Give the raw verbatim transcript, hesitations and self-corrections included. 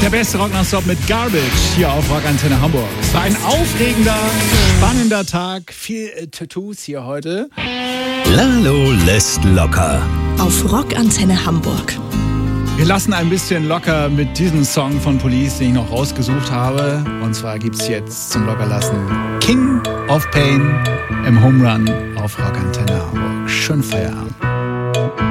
Der beste Rock nonstop mit Garbage hier auf Rockantenne Hamburg. Es war ein aufregender, spannender Tag. Viel äh, Tattoos hier heute. Lalo lässt locker. Auf Rockantenne Hamburg. Wir lassen ein bisschen locker mit diesem Song von Police, den ich noch rausgesucht habe. Und zwar gibt's jetzt zum Lockerlassen King of Pain im Home Run auf Rockantenne Hamburg. Schönen Feierabend.